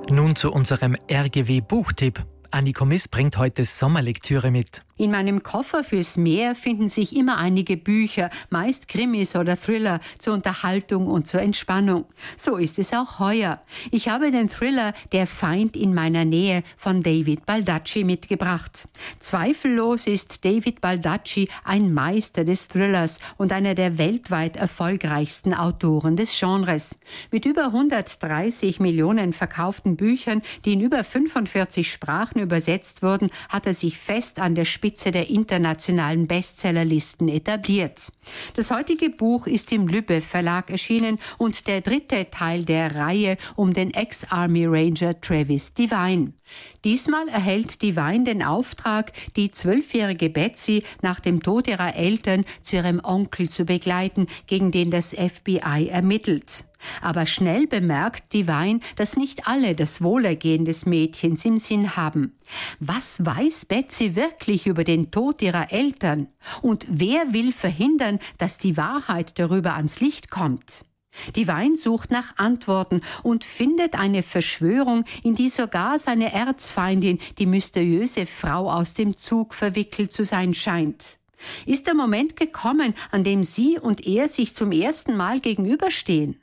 Nun zu unserem RGW-Buchtipp. Anni Commis bringt heute Sommerlektüre mit. In meinem Koffer fürs Meer finden sich immer einige Bücher, meist Krimis oder Thriller, zur Unterhaltung und zur Entspannung. So ist es auch heuer. Ich habe den Thriller Der Feind in meiner Nähe von David Baldacci mitgebracht. Zweifellos ist David Baldacci ein Meister des Thrillers und einer der weltweit erfolgreichsten Autoren des Genres. Mit über 130 Millionen verkauften Büchern, die in über 45 Sprachen übersetzt wurden, hat er sich fest an der Spitze der internationalen Bestsellerlisten etabliert. Das heutige Buch ist im Lübbe Verlag erschienen und der dritte Teil der Reihe um den Ex-Army Ranger Travis Devine. Diesmal erhält Devine den Auftrag, die 12-jährige Betsy nach dem Tod ihrer Eltern zu ihrem Onkel zu begleiten, gegen den das FBI ermittelt. Aber schnell bemerkt Devine, dass nicht alle das Wohlergehen des Mädchens im Sinn haben. Was weiß Betsy wirklich über den Tod ihrer Eltern? Und wer will verhindern, dass die Wahrheit darüber ans Licht kommt? Devine sucht nach Antworten und findet eine Verschwörung, in die sogar seine Erzfeindin, die mysteriöse Frau aus dem Zug, verwickelt zu sein scheint. Ist der Moment gekommen, an dem sie und er sich zum ersten Mal gegenüberstehen?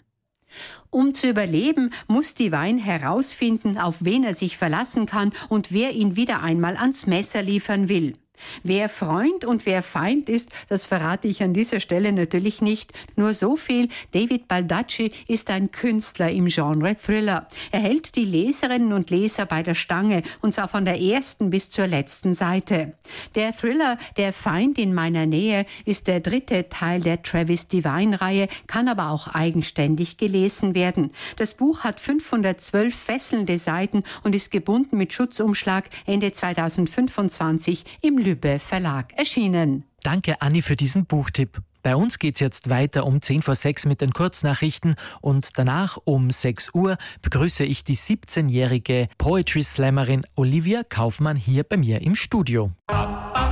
Um zu überleben, muss Devine herausfinden, auf wen er sich verlassen kann und wer ihn wieder einmal ans Messer liefern will. Wer Freund und wer Feind ist, das verrate ich an dieser Stelle natürlich nicht. Nur so viel: David Baldacci ist ein Künstler im Genre Thriller. Er hält die Leserinnen und Leser bei der Stange, und zwar von der ersten bis zur letzten Seite. Der Thriller Der Feind in meiner Nähe ist der dritte Teil der Travis Devine-Reihe, kann aber auch eigenständig gelesen werden. Das Buch hat 512 fesselnde Seiten und ist gebunden mit Schutzumschlag, Ende 2025 im Lübbe Verlag erschienen. Danke, Anni, für diesen Buchtipp. Bei uns geht's jetzt weiter um 5:10 mit den Kurznachrichten und danach um 6 Uhr begrüße ich die 17-jährige Poetry Slammerin Olivia Kaufmann hier bei mir im Studio.